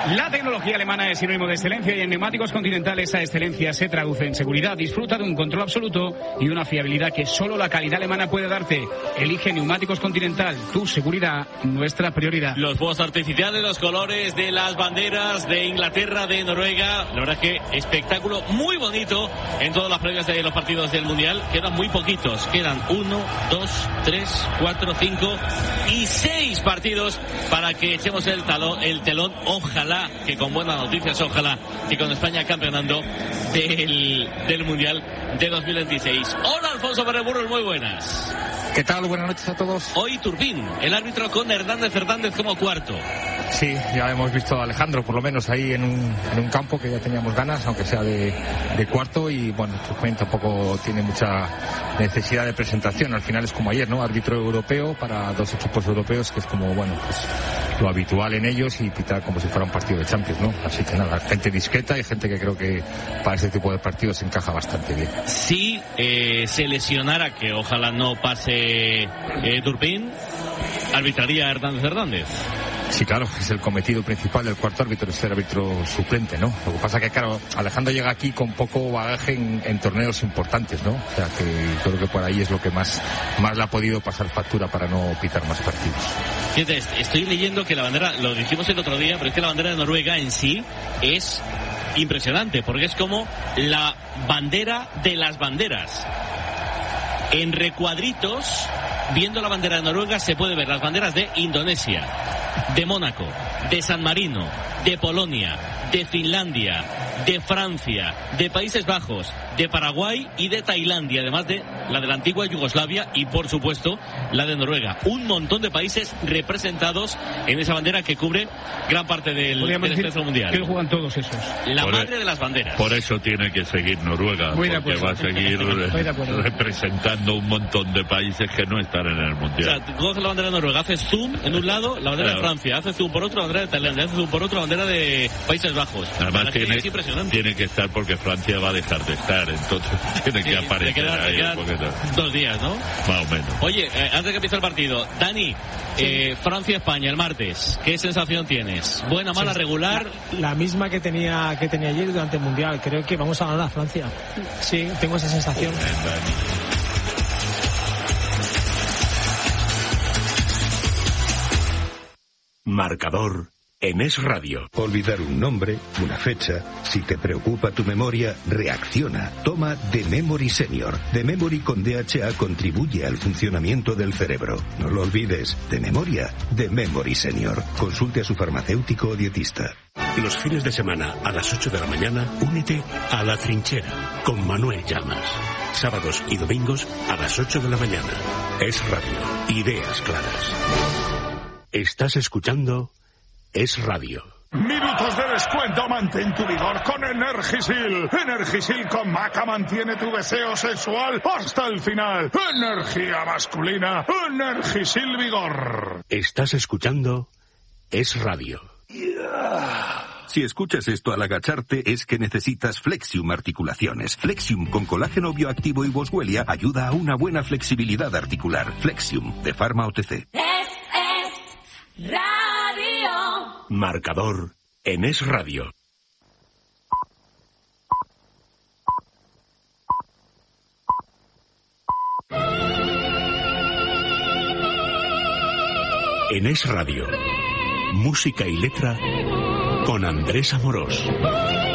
La tecnología alemana es sinónimo de excelencia y en Neumáticos Continental esa excelencia se traduce en seguridad. Disfruta de un control absoluto y una fiabilidad que solo la calidad alemana puede darte. Elige Neumáticos Continental, tu seguridad, nuestra prioridad. Los fuegos artificiales, los colores de las banderas de Inglaterra, de Noruega, la verdad es que espectáculo muy bonito en todas las previas de los partidos del Mundial. Quedan muy poquitos, quedan 1, 2, 3, 4, 5 y 6 partidos para que echemos el telón. Ojalá que con buenas noticias, ojalá que con España campeonando del Mundial de 2026. Hola, Alfonso Pérez-Burros, muy buenas. ¿Qué tal? Buenas noches a todos. Hoy Turbín, el árbitro con Hernández Fernández como cuarto. Sí, ya hemos visto a Alejandro, por lo menos ahí en un campo que ya teníamos ganas, aunque sea de cuarto, y bueno, Turbín tampoco tiene mucha necesidad de presentación. Al final es como ayer, ¿no? Árbitro europeo para dos equipos europeos, que es como, bueno, pues lo habitual en ellos, y pitar como si fuera un partido de Champions, ¿no? Así que nada, gente discreta y gente que creo que para este tipo de partidos encaja bastante bien. Si se lesionara, que ojalá no pase Turbín, arbitraría Hernández Fernández. Sí, claro, es el cometido principal del cuarto árbitro, es ser árbitro suplente, ¿no? Lo que pasa que, claro, Alejandro llega aquí con poco bagaje en torneos importantes, ¿no? O sea, que creo que por ahí es lo que más le ha podido pasar factura para no pitar más partidos. Fíjate, estoy leyendo que la bandera, lo dijimos el otro día, pero es que la bandera de Noruega en sí es impresionante, porque es como la bandera de las banderas. En recuadritos, viendo la bandera de Noruega, se puede ver las banderas de Indonesia, de Mónaco, de San Marino, de Polonia, de Finlandia, de Francia, de Países Bajos, de Paraguay y de Tailandia, además de la antigua Yugoslavia y, por supuesto, la de Noruega. Un montón de países representados en esa bandera que cubre gran parte del espectro mundial. Que juegan todos esos. La madre de las banderas. Por eso tiene que seguir Noruega, porque va a seguir representando un montón de países que no están en el mundial. O sea, coges la bandera de Noruega, haces zoom en un lado, la bandera de Francia, haces zoom por otro, la bandera de Tailandia, haces zoom por otro, la bandera de Países Bajos. Además tiene que estar porque Francia va a dejar de estar, entonces tiene que aparecer ahí un poquito. 2 días, ¿no? Más o menos. Oye, antes de que empiece el partido, Dani, Francia-España el martes, ¿qué sensación tienes? ¿Buena, mala, regular? La misma que tenía ayer durante el Mundial. Creo que vamos a ganar a Francia. Sí, tengo esa sensación. Marcador en Es Radio. Olvidar un nombre, una fecha. Si te preocupa tu memoria, reacciona. Toma The Memory Senior. The Memory con DHA contribuye al funcionamiento del cerebro. No lo olvides. De memoria, The Memory Senior. Consulte a su farmacéutico o dietista. Los fines de semana a las 8 de la mañana, únete a La Trinchera con Manuel Llamas. Sábados y domingos a las 8 de la mañana. Es Radio. Ideas claras. Estás escuchando Es Radio. Minutos de descuento, mantén tu vigor con Energisil. Energisil con Maca mantiene tu deseo sexual hasta el final. Energía masculina, Energisil Vigor. Estás escuchando Es Radio. Si escuchas esto al agacharte es que necesitas Flexium Articulaciones. Flexium con colágeno bioactivo y boswellia ayuda a una buena flexibilidad articular. Flexium de Pharma OTC. Es Radio. Marcador en Es Radio. En Es Radio, música y letra con Andrés Amorós.